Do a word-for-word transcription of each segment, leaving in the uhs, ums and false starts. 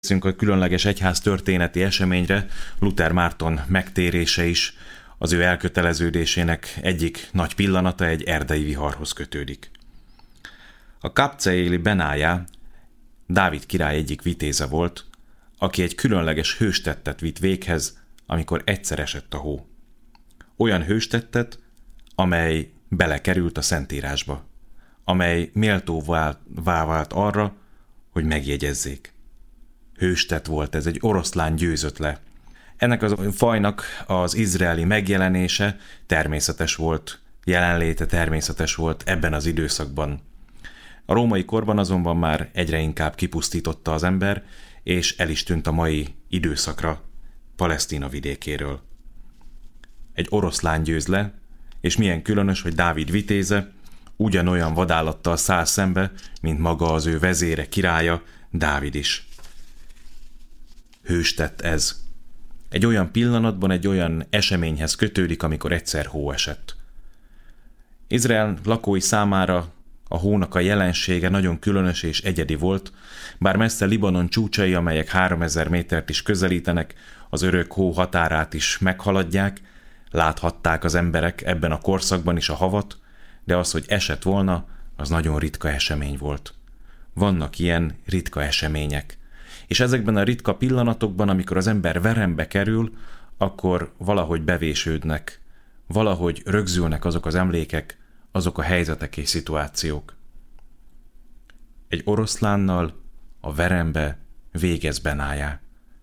A különleges egyház történeti eseményre, Luther Márton megtérése is az ő elköteleződésének egyik nagy pillanata, egy erdei viharhoz kötődik. A Kapceéli Benájá Dávid király egyik vitéze volt, aki egy különleges hőstettet vitt véghez, amikor egyszer esett a hó. Olyan hőstettet, amely belekerült a Szentírásba, amely méltóvá vált arra, hogy megjegyezzék. Hőstett volt ez, egy oroszlán győzött le. Ennek a fajnak az izraeli megjelenése természetes volt, jelenléte természetes volt ebben az időszakban. A római korban azonban már egyre inkább kipusztította az ember, és el is tűnt a mai időszakra Palesztina vidékéről. Egy oroszlán győz le, és milyen különös, hogy Dávid vitéze ugyanolyan vadállattal száll szembe, mint maga az ő vezére, királya, Dávid is. Hőstett ez. Egy olyan pillanatban, egy olyan eseményhez kötődik, amikor egyszer hó esett. Izrael lakói számára a hónak a jelensége nagyon különös és egyedi volt, bár messze Libanon csúcsai, amelyek háromezer métert is közelítenek, az örök hó határát is meghaladják, láthatták az emberek ebben a korszakban is a havat, de az, hogy esett volna, az nagyon ritka esemény volt. Vannak ilyen ritka események. És ezekben a ritka pillanatokban, amikor az ember verembe kerül, akkor valahogy bevésődnek, valahogy rögzülnek azok az emlékek, azok a helyzetek és szituációk. Egy oroszlánnal a verembe végez Benájá.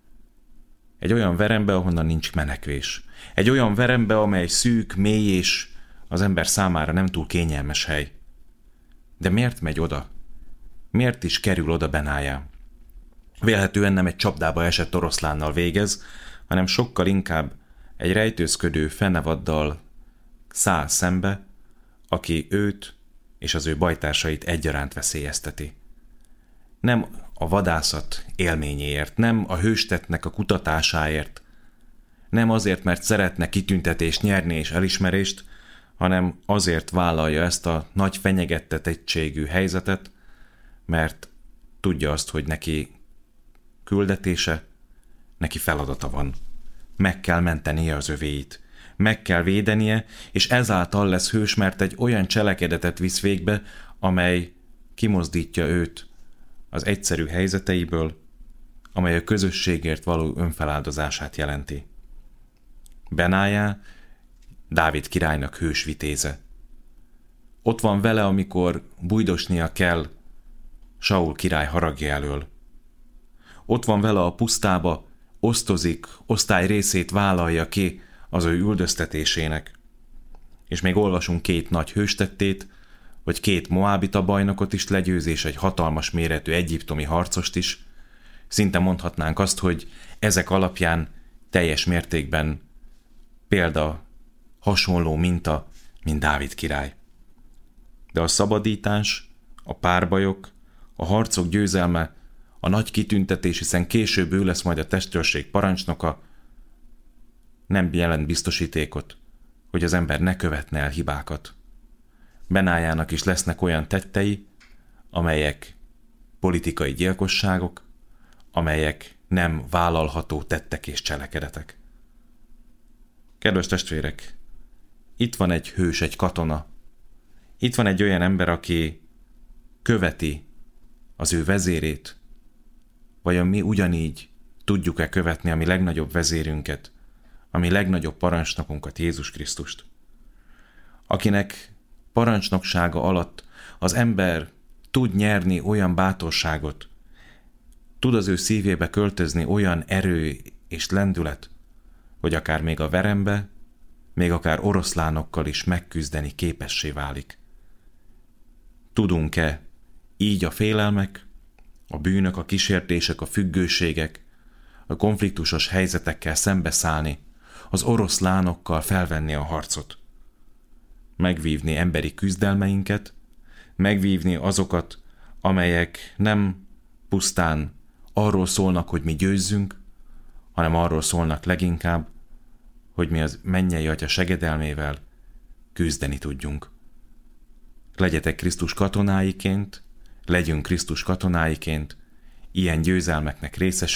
Egy olyan verembe, ahonnan nincs menekvés. Egy olyan verembe, amely szűk, mély és az ember számára nem túl kényelmes hely. De miért megy oda? Miért is kerül oda Benájá? Vélhetően nem egy csapdába esett oroszlánnal végez, hanem sokkal inkább egy rejtőzködő fenevaddal száll szembe, aki őt és az ő bajtársait egyaránt veszélyezteti. Nem a vadászat élményéért, nem a hőstettnek a kutatásáért, nem azért, mert szeretne kitüntetést nyerni és elismerést, hanem azért vállalja ezt a nagy fenyegettetettségű helyzetet, mert tudja azt, hogy neki küldetése, neki feladata van. Meg kell mentenie az övéit, meg kell védenie, és ezáltal lesz hős, mert egy olyan cselekedetet visz végbe, amely kimozdítja őt az egyszerű helyzeteiből, amely a közösségért való önfeláldozását jelenti. Benájá Dávid királynak hős vitéze. Ott van vele, amikor bújdosnia kell Saul király haragja elől. Ott van vele a pusztába, osztozik, osztály részét vállalja ki az ő üldöztetésének. És még olvasunk két nagy hőstettét, vagy két moábita bajnokot is legyőz, és egy hatalmas méretű egyiptomi harcost is. Szinte mondhatnánk azt, hogy ezek alapján teljes mértékben példa, hasonló minta, mint Dávid király. De a szabadítás, a párbajok, a harcok győzelme, a nagy kitüntetés, hiszen később ő lesz majd a testőrség parancsnoka, nem jelent biztosítékot, hogy az ember ne követne el hibákat. Benájának is lesznek olyan tettei, amelyek politikai gyilkosságok, amelyek nem vállalható tettek és cselekedetek. Kedves testvérek, itt van egy hős, egy katona. Itt van egy olyan ember, aki követi az ő vezérét. Vajon mi ugyanígy tudjuk-e követni a mi legnagyobb vezérünket, a mi legnagyobb parancsnokunkat, Jézus Krisztust? Akinek parancsnoksága alatt az ember tud nyerni olyan bátorságot, tud az ő szívébe költözni olyan erő és lendület, hogy akár még a verembe, még akár oroszlánokkal is megküzdeni képessé válik. Tudunk-e így a félelmek, a bűnök, a kísértések, a függőségek, a konfliktusos helyzetekkel szembeszállni, az oroszlánokkal felvenni a harcot? Megvívni emberi küzdelmeinket, megvívni azokat, amelyek nem pusztán arról szólnak, hogy mi győzzünk, hanem arról szólnak leginkább, hogy mi az mennyei Atya segedelmével küzdeni tudjunk. Legyetek Krisztus katonáiként, legyünk Krisztus katonáiként, ilyen győzelmeknek részesei,